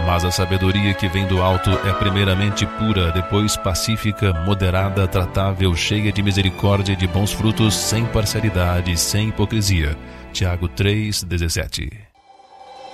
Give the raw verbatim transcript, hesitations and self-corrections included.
Mas a sabedoria que vem do alto é primeiramente pura, depois pacífica, moderada, tratável, cheia de misericórdia e de bons frutos, sem parcialidade, sem hipocrisia. Tiago três, dezessete.